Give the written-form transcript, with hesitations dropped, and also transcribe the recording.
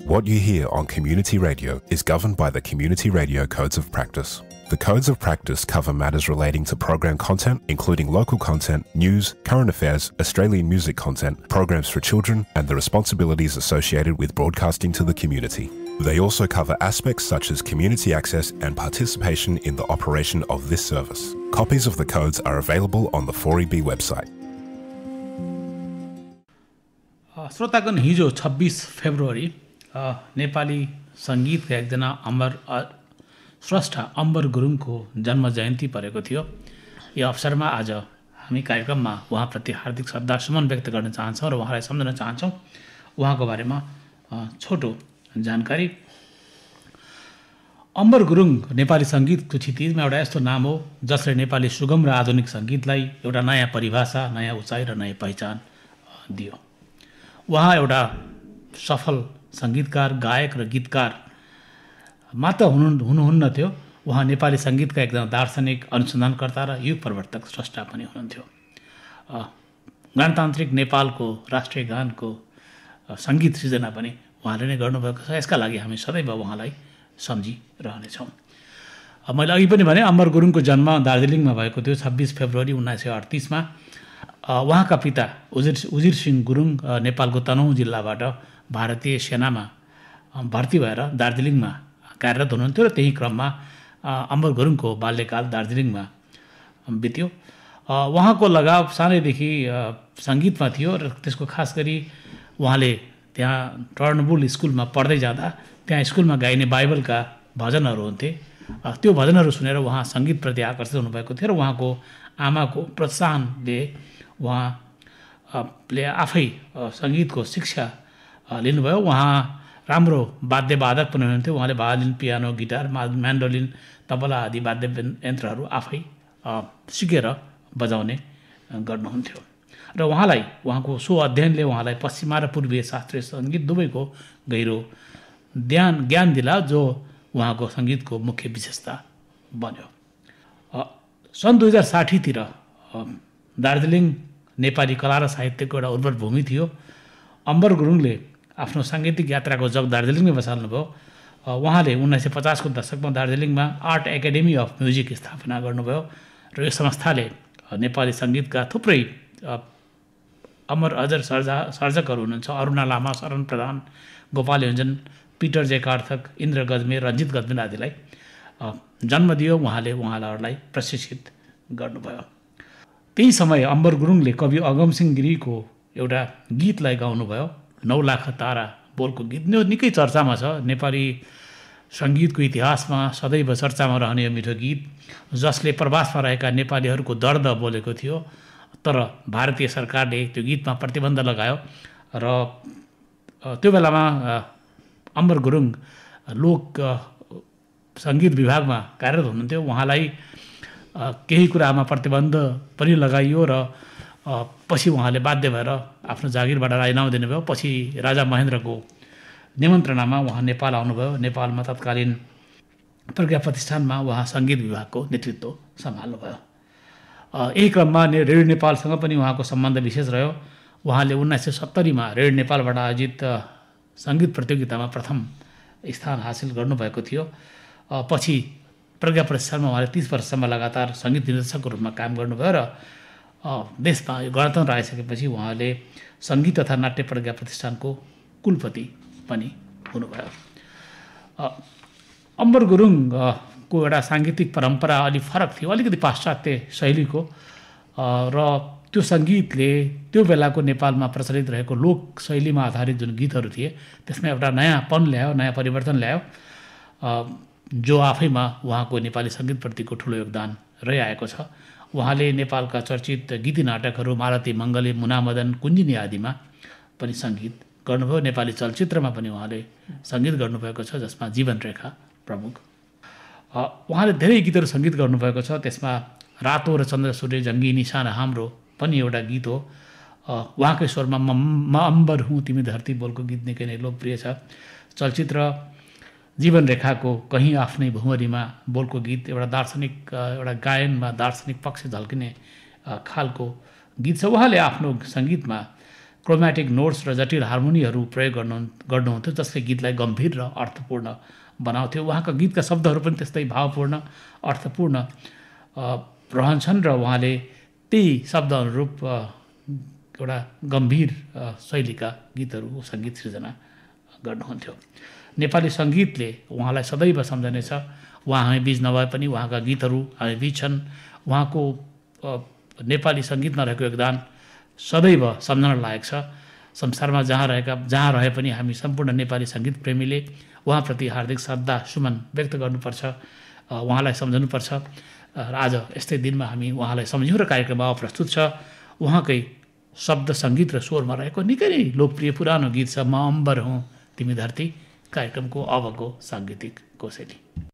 What you hear on community radio is governed by the Community Radio Codes of Practice. The Codes of Practice cover matters relating to program content, including local content, news, current affairs, Australian music content, programs for children, and the responsibilities associated with broadcasting to the community. They also cover aspects such as community access and participation in the operation of this service. Copies of the codes are available on the 4EB website. श्रोतागण हिजो 26 February Nepali सङ्गीतका एकजना अमर स्रष्टा अम्बर गुरुङको जन्म जयन्ती परेको थियो। यो अवसरमा आज हामी कार्यक्रममा उहाँप्रति हार्दिक श्रद्धासुमन व्यक्त गर्न चाहन्छौँ र उहाँलाई सम्झन चाहन्छौँ। उहाँको बारेमा छोटो जानकारी। अम्बर गुरुङ नेपाली सङ्गीतको क्षितिजमा एउटा यस्तो नाम हो जसले नेपाली सुगम र आधुनिक सङ्गीतलाई एउटा नयाँ परिभाषा, नयाँ उचाइ र नयाँ पहिचान दियो। उहाँ एउटा सफल सङ्गीतकार, गायक र गीतकार मात्र हुनुहुन्न थियो, उहाँ नेपाली सङ्गीतका एकजना दार्शनिक, अनुसन्धानकर्ता र युग प्रवर्तक स्रष्टा पनि हुनुहुन्थ्यो। गणतान्त्रिक नेपालको राष्ट्रिय गानको सङ्गीत सृजना पनि उहाँले नै गर्नुभएको छ। यसका लागि हामी सदैव उहाँलाई सम्झिरहनेछौँ। मैले अघि पनि भने अम्बर गुरुङको जन्म दार्जिलिङमा भएको थियो 26 फेब्रुअरी 1938मा। उहाँका पिता उजिर सिंह गुरुङ नेपालको तनहुँ जिल्लाबाट भारतीय सेनामा भर्ती भएर दार्जिलिङमा कार्यरत हुनुहुन्थ्यो र त्यही क्रममा अम्बर गुरुङको बाल्यकाल दार्जिलिङमा बित्यो। उहाँको लगाव सानैदेखि सङ्गीतमा थियो र त्यसको खास गरी उहाँले त्यहाँ टर्नबुल स्कुलमा पढ्दै जाँदा त्यहाँ स्कुलमा गाइने बाइबलका भजनहरू हुन्थे। त्यो भजनहरू सुनेर उहाँ सङ्गीतप्रति आकर्षित हुनुभएको थियो र उहाँको आमाको प्रोत्साहनले उहाँले आफै सङ्गीतको शिक्षा लिनुभयो। उहाँ राम्रो वाद्यवादक पनि हुनुहुन्थ्यो। उहाँले violin, piano, guitar, mandolin, tabla आदि वाद्य यन्त्रहरू आफै सिकेर बजाउने गर्नुहुन्थ्यो र उहाँको सो अध्ययनले उहाँलाई पश्चिमा र पूर्वीय शास्त्रीय सङ्गीत दुवैको गहिरो ज्ञान दिला, जो उहाँको सङ्गीतको मुख्य विशेषता बन्यो। सन् 2060 तिर दार्जिलिङ नेपाली कला र साहित्यको एउटा उर्वर भूमि थियो। अम्बर गुरुङले आफ्नो साङ्गीतिक यात्राको जग दार्जिलिङमै बसाल्नुभयो। उहाँले 1950 को दशकमा दार्जिलिङमा आर्ट एकाडेमी अफ म्युजिक स्थापना गर्नुभयो र यो संस्थाले नेपाली सङ्गीतका थुप्रै अमर अजर सर्जकहरू हुनुहुन्छ। अरुणा लामा, शरण प्रधान, गोपाल योञ्जन, पिटर जे कार्थक, इन्द्र गजमेर, रञ्जित गजमेर आदिलाई जन्म दियो। उहाँहरूलाई प्रशिक्षित गर्नुभयो। त्यही समय अम्बर गुरुङले कवि अगमसिंह गिरीको एउटा गीतलाई गाउनुभयो, 9 लाख तारा बोलको गीत। यो निकै चर्चामा छ। नेपाली सङ्गीतको इतिहासमा सदैव चर्चामा रहने यो मिठो गीत, जसले प्रवासमा रहेका नेपालीहरूको दर्द बोलेको थियो। तर भारतीय सरकारले त्यो गीतमा प्रतिबन्ध लगायो र त्यो बेलामा अम्बर गुरुङ लोक सङ्गीत विभागमा कार्यरत हुनुहुन्थ्यो। उहाँलाई केही कुरामा प्रतिबन्ध पनि लगाइयो र पछि उहाँले बाध्य भएर आफ्नो जागिरबाट राजीनामा दिनुभयो। पछि राजा महेन्द्रको निमन्त्रणामा उहाँ नेपाल आउनुभयो। नेपालमा तत्कालीन प्रज्ञा प्रतिष्ठानमा उहाँ सङ्गीत विभागको नेतृत्व सम्हाल्नुभयो। यही क्रममा रेडियो नेपालसँग पनि उहाँको सम्बन्ध विशेष रह्यो। उहाँले 1970मा रेडियो नेपालबाट आयोजित सङ्गीत प्रतियोगितामा प्रथम स्थान हासिल गर्नुभएको थियो। पछि प्रज्ञा प्रतिष्ठानमा उहाँले 30 वर्षसम्म लगातार सङ्गीत निर्देशकको रूपमा काम गर्नुभयो र देशमा गणतन्त्र आइसकेपछि उहाँले सङ्गीत तथा नाट्य प्रज्ञा प्रतिष्ठानको कुलपति पनि हुनुभयो। अम्बर गुरुङको एउटा साङ्गीतिक परम्परा अलिक फरक थियो, अलिकति पाश्चात्य शैलीको, र त्यो सङ्गीतले त्यो बेलाको नेपालमा प्रचलित रहेको लोक शैलीमा आधारित जुन गीतहरू थिए त्यसमा एउटा नयाँपन ल्यायो, नयाँ परिवर्तन ल्यायो, जो आफैमा उहाँको नेपाली सङ्गीतप्रतिको ठुलो योगदान रहिआएको छ। उहाँले नेपालका चर्चित गीती नाटकहरू मालती मङ्गले, मुनामदन, कुञ्जिनी आदिमा पनि सङ्गीत गर्नुभयो। नेपाली चलचित्रमा पनि उहाँले सङ्गीत गर्नुभएको छ, जसमा जीवन रेखा प्रमुख। उहाँले धेरै गीतहरू सङ्गीत गर्नुभएको छ। त्यसमा रातो र चन्द्र सूर्य जङ्गी निशाना हाम्रो पनि एउटा गीत हो। उहाँकै स्वरमा म अम्बर हुँ तिमी धरती बोलको गीत निकै नै लोकप्रिय छ। चलचित्र जीवन रेखाको कहीँ आफ्नै भुमरीमा बोलको गीत एउटा दार्शनिक, एउटा गायनमा दार्शनिक पक्ष झल्किने खालको गीत छ। उहाँले आफ्नो सङ्गीतमा क्रोम्याटिक नोट्स र जटिल हार्मोनीहरू प्रयोग गर्नुहुन्थ्यो जसले गीतलाई गम्भीर र अर्थपूर्ण बनाउँथ्यो। उहाँका गीतका शब्दहरू पनि त्यस्तै भावपूर्ण अर्थपूर्ण रहन्छन् र उहाँले त्यही शब्द अनुरूप एउटा गम्भीर शैलीका गीतहरू सङ्गीत सृजना गर्नुहुन्थ्यो। नेपाली सङ्गीतले उहाँलाई सदैव सम्झनेछ। उहाँ हामी बीच नभए पनि उहाँका गीतहरू हामी बीच छन्। उहाँको नेपाली सङ्गीतमा रहेको योगदान सदैव सम्झन लायक छ। संसारमा जहाँ रहे पनि हामी सम्पूर्ण नेपाली सङ्गीत प्रेमीले उहाँप्रति हार्दिक श्रद्धा सुमन व्यक्त गर्नुपर्छ, उहाँलाई सम्झनुपर्छ। र आज यस्तै दिनमा हामी उहाँलाई सम्झ्यौँ र कार्यक्रममा प्रस्तुत छ उहाँकै शब्द सङ्गीत र स्वरमा रहेको निकै नै लोकप्रिय पुरानो गीत छ म अम्बर हुँ तिमी धरती, कार्यक्रमको अबको साङ्गीतिक कोसेली।